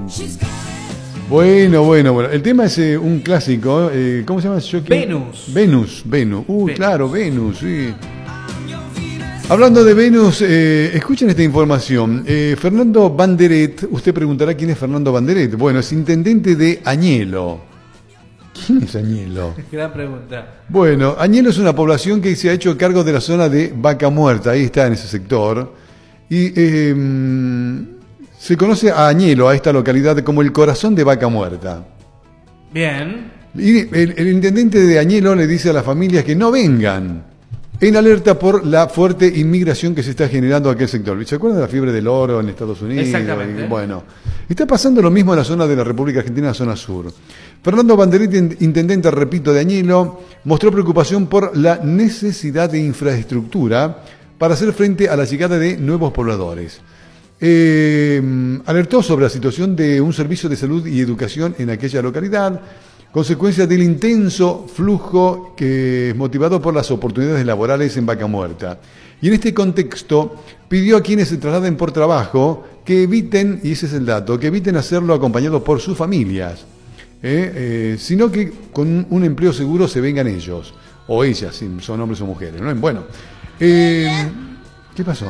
Bueno. El tema es un clásico. ¿Cómo se llama? Venus. Venus. Claro, Venus, sí. Hablando de Venus, escuchen esta información. Fernando Banderet, usted preguntará quién es Fernando Banderet. Bueno, es intendente de Añelo. ¿Quién es Añelo? Gran pregunta. Bueno, Añelo es una población que se ha hecho cargo de la zona de Vaca Muerta, ahí está en ese sector. Y se conoce a Añelo, a esta localidad, como el corazón de Vaca Muerta. Bien. Y el intendente de Añelo le dice a las familias que no vengan, en alerta por la fuerte inmigración que se está generando en aquel sector. ¿Se acuerdan de la fiebre del oro en Estados Unidos? Exactamente. Bueno, está pasando lo mismo en la zona de la República Argentina, la zona sur. Fernando Banderit, intendente, repito, de Añelo, mostró preocupación por la necesidad de infraestructura para hacer frente a la llegada de nuevos pobladores. Alertó sobre la situación de un servicio de salud y educación en aquella localidad, consecuencia del intenso flujo que es motivado por las oportunidades laborales en Vaca Muerta. Y en este contexto pidió a quienes se trasladen por trabajo que eviten, y ese es el dato, que eviten hacerlo acompañados por sus familias, sino que con un empleo seguro se vengan ellos, o ellas, si son hombres o mujeres, ¿no? Bueno, ¿qué pasó?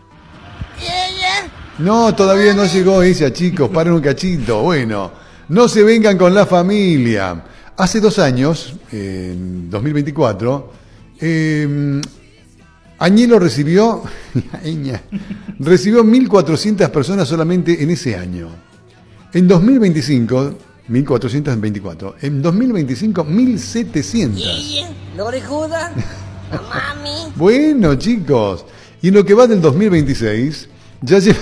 No, todavía no llegó ella, chicos, paren un cachito, bueno. No se vengan con la familia. Hace 2 años, en 2024, Añelo recibió 1.400 personas solamente en ese año. En 2025, 1.424. En 2025, 1.700. ¿No le joda? Mami. Bueno, chicos. Y en lo que va del 2026, ya lleva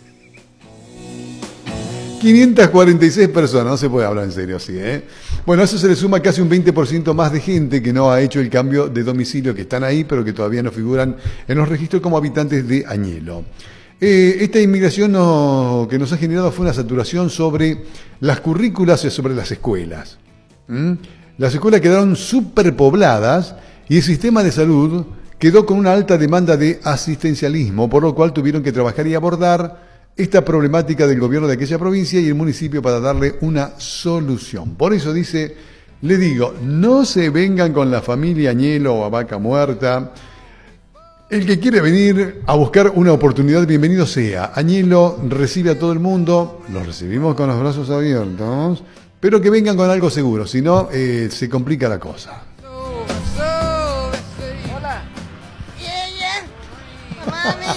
546 personas, no se puede hablar en serio así, ¿eh? Bueno, a eso se le suma casi un 20% más de gente que no ha hecho el cambio de domicilio, que están ahí, pero que todavía no figuran en los registros como habitantes de Añelo. Esta inmigración que nos ha generado fue una saturación sobre las currículas y sobre las escuelas. Las escuelas quedaron superpobladas y el sistema de salud quedó con una alta demanda de asistencialismo, por lo cual tuvieron que trabajar y abordar esta problemática del gobierno de aquella provincia y el municipio para darle una solución. Por eso dice, le digo, no se vengan con la familia Añelo o a Vaca Muerta. El que quiere venir a buscar una oportunidad, bienvenido sea. Añelo recibe a todo el mundo, los recibimos con los brazos abiertos, pero que vengan con algo seguro, si no, se complica la cosa. Hola. Mami.